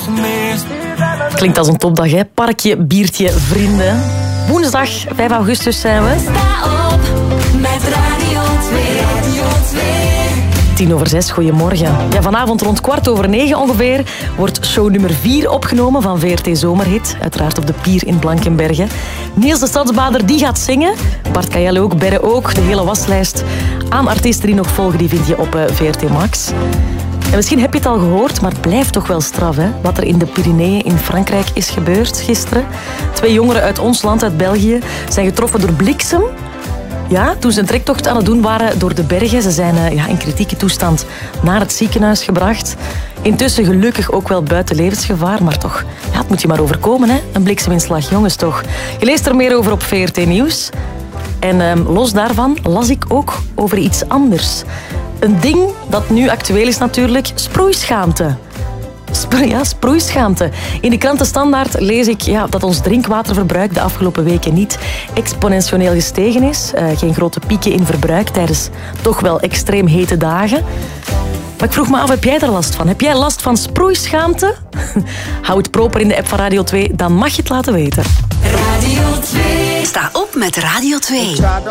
Klinkt als een topdag, hè? Parkje, biertje, vrienden. Woensdag, 5 augustus zijn we. Sta op met Radio 2. 6:10, goedemorgen. Ja, vanavond rond 9:15 ongeveer wordt show nummer 4 opgenomen van VRT Zomerhit. Uiteraard op de Pier in Blankenberge. Niels de Stadsbader die gaat zingen. Bart Kael ook, Berre ook. De hele waslijst aan artiesten die nog volgen, die vind je op VRT Max. En misschien heb je het al gehoord, maar het blijft toch wel straf, hè? Wat er in de Pyreneeën in Frankrijk is gebeurd gisteren. 2 jongeren uit ons land, uit België, zijn getroffen door bliksem. Ja, toen ze een trektocht aan het doen waren door de bergen. Ze zijn in kritieke toestand naar het ziekenhuis gebracht. Intussen gelukkig ook wel buiten levensgevaar, maar toch, ja, het moet je maar overkomen, hè? Een blikseminslag, jongens, toch. Je leest er meer over op VRT Nieuws. En los daarvan las ik ook over iets anders. Een ding dat nu actueel is natuurlijk, sproeischaamte. Sproeischaamte. In de kranten Standaard lees ik dat ons drinkwaterverbruik de afgelopen weken niet exponentieel gestegen is. Geen grote pieken in verbruik tijdens toch wel extreem hete dagen. Maar ik vroeg me af, heb jij er last van? Heb jij last van sproeischaamte? Hou het proper in de app van Radio 2, dan mag je het laten weten. Radio 2. Sta op met Radio 2.